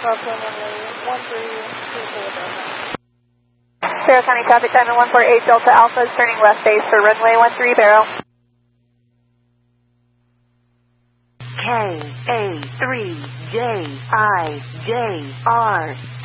Brooklyn runway 1324 Delta. Barrow County traffic, Diamond 148 Delta Alpha is turning left base for runway 13 Barrow. KA3JIJR